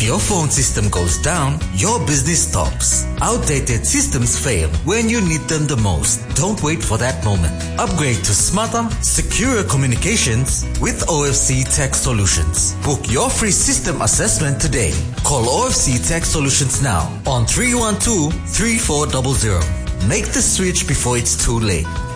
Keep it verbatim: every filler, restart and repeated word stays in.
your phone system goes down, your business stops. Outdated systems fail when you need them the most. Don't wait for that moment. Upgrade to smarter, secure communications with O F C Tech Solutions. Book your free system assessment today. Call O F C Tech Solutions now on three one two, three four zero zero. Make the switch before it's too late.